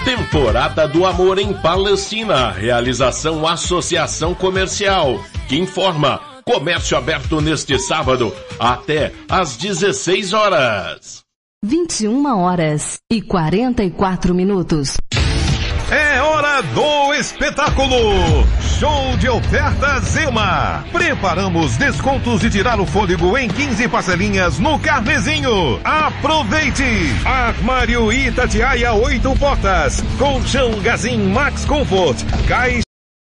Temporada do Amor em Palestina. Realização Associação Comercial, que informa: comércio aberto neste sábado até às 16 horas. 21h44. É hora do espetáculo! Show de ofertas Zema. Preparamos descontos de tirar o fôlego em 15 parcelinhas no Carnezinho. Aproveite! Armário Itatiaia 8 portas, colchão Gazin Max Comfort, caixa